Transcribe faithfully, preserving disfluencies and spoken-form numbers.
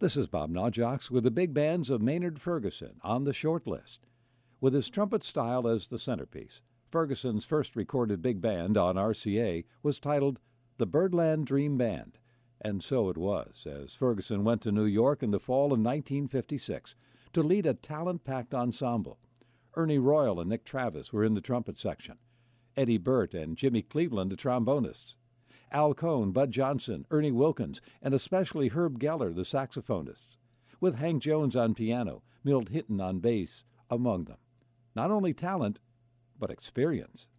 This is Bob Naujoks with the big bands of Maynard Ferguson on the short list. With his trumpet style as the centerpiece, Ferguson's first recorded big band on R C A was titled the Birdland Dream Band, and so it was, as Ferguson went to New York in the fall of nineteen fifty-six to lead a talent-packed ensemble. Ernie Royal and Nick Travis were in the trumpet section, Eddie Burt and Jimmy Cleveland the trombonists, Al Cohn, Bud Johnson, Ernie Wilkins, and especially Herb Geller, the saxophonists, with Hank Jones on piano, Milt Hinton on bass, among them. Not only talent, but experience.